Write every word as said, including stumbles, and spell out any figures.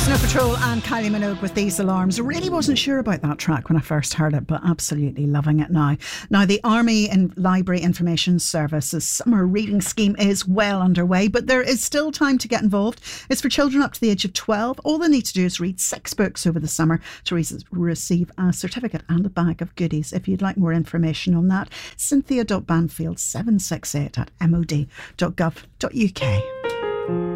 Snow Patrol and Kylie Minogue with These Alarms. Really wasn't sure about that track when I first heard it, but absolutely loving it now. Now, the Army and Library Information Service's summer reading scheme is well underway, but there is still time to get involved. It's for children up to the age of twelve. All they need to do is read six books over the summer to re- receive a certificate and a bag of goodies. If you'd like more information on that, cynthia dot banfield seven six eight at m o d dot gov dot u k.